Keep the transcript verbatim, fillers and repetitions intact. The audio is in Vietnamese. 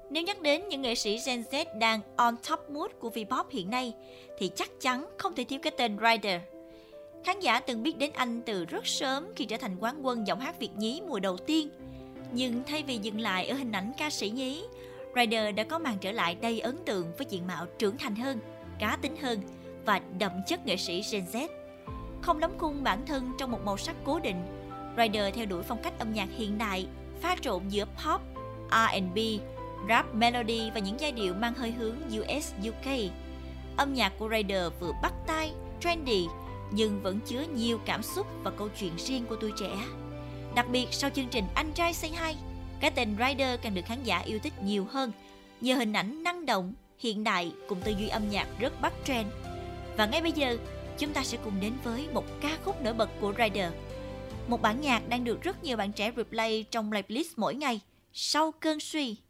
Nếu nhắc đến những nghệ sĩ Gen Z đang on top mood của V-pop hiện nay, thì chắc chắn không thể thiếu cái tên Ryder. Khán giả từng biết đến anh từ rất sớm khi trở thành quán quân giọng hát Việt nhí mùa đầu tiên. Nhưng thay vì dừng lại ở hình ảnh ca sĩ nhí, Ryder đã có màn trở lại đầy ấn tượng với diện mạo trưởng thành hơn, cá tính hơn và đậm chất nghệ sĩ Gen Z. Không đóng khung bản thân trong một màu sắc cố định, Ryder theo đuổi phong cách âm nhạc hiện đại, pha trộn giữa pop, R and B, rap melody và những giai điệu mang hơi hướng u ét u ca. Âm nhạc của Ryder vừa bắt tai, trendy nhưng vẫn chứa nhiều cảm xúc và câu chuyện riêng của tuổi trẻ. Đặc biệt sau chương trình Anh Trai Say Hi, cái tên Ryder càng được khán giả yêu thích nhiều hơn nhờ hình ảnh năng động, hiện đại cùng tư duy âm nhạc rất bắt trend. Và ngay bây giờ, chúng ta sẽ cùng đến với một ca khúc nổi bật của Ryder. Một bản nhạc đang được rất nhiều bạn trẻ replay trong playlist mỗi ngày, Sau Cơn Suy.